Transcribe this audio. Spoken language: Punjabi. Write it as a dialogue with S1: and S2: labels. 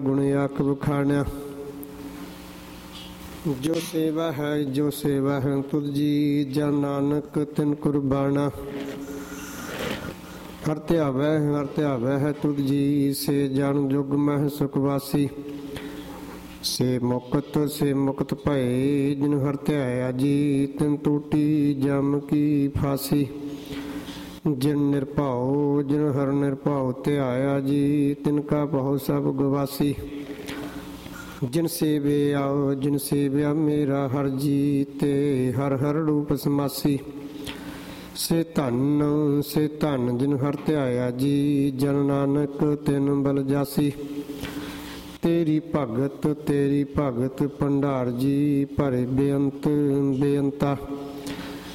S1: ਗੁਣ ਆਖ ਬਖਾਣਿਆ। ਜੋ ਸੇਵਾ ਹੈ ਤੁਧ ਜੀ, ਜਨ ਨਾਨਕ ਤਿਨ ਕੁਰਬਾਨਾ। ਹਰ ਧਿਆਵੈ ਹੈ ਤੁਧ ਜੀ, ਸੇ ਜਨ ਜੁਗ ਮਹਿ ਸੁਖ ਵਾਸੀ। ਸੇ ਮੁਕਤ ਭਏ, ਜਿਨ ਹਰ ਧਿਆਇਆ ਜੀ, ਤਿਨ ਟੂਟੀ ਜਮ ਕੀ ਫਾਸੀ। ਜਿਨ ਹਰ ਨਿਰਭਉ ਧਿਆਇਆ ਜੀ, ਤਿਨ ਕਾ ਬਹੁ ਸਭ ਗਵਾਸੀ। ਜਿਨ ਸੇਵਿਆ ਮੇਰਾ ਹਰ ਜੀ, ਤੇ ਹਰ ਹਰ ਰੂਪ ਸਮਾਸੀ। ਸੇ ਧਨ ਜਿਨ ਹਰ ਧਿਆਇਆ ਜੀ, ਜਨ ਨਾਨਕ ਤਿਨ ਬਲ ਜਾਸੀ। ਤੇਰੀ ਭਗਤ ਭੰਡਾਰ ਜੀ, ਭਰੇ ਬੇਅੰਤਾ।